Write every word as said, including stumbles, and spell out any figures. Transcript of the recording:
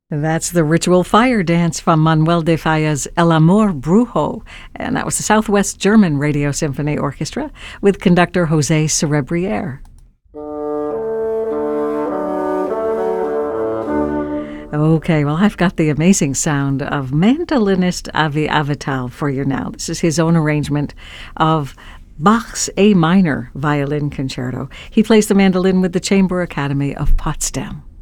That's the ritual fire dance from Manuel de Falla's El Amor Brujo, and that was the Southwest German Radio Symphony Orchestra with conductor Jose Cerebriere. Okay, well, I've got the amazing sound of mandolinist Avi Avital for you now. This is his own arrangement of Bach's A minor violin concerto. He plays the mandolin with the Chamber Academy of Potsdam.